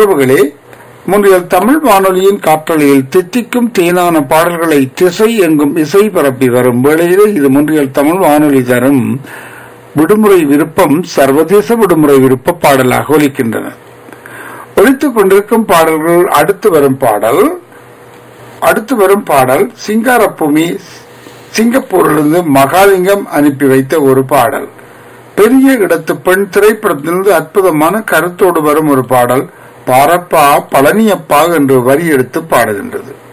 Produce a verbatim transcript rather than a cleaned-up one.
உறவுகளே, முன்றைய தமிழ் வானொலியின் காற்றலையில் தித்திக்கும் தேனான பாடல்களை திசை எங்கும் இசை பரப்பி வரும் வேளையிலே இது முன்றைய தமிழ் வானொலி தரும் விடுமுறை விருப்பம் சர்வதேச விடுமுறை விருப்ப பாடலாக ஒலிக்கின்றன. ஒலித்துக் கொண்டிருக்கும் பாடல்கள் அடுத்து வரும் பாடல் அடுத்து வரும் பாடல் சிங்காரபூமி சிங்கப்பூரிலிருந்து மகாலிங்கம் அனுப்பி வைத்த ஒரு பாடல். பெரிய இடத்து பெண் திரைப்படத்திலிருந்து அற்புதமான கருத்தோடு வரும் ஒரு பாடல். பாரப்பா பழனியப்பா என்று வரி எடுத்து பாடுகின்றது.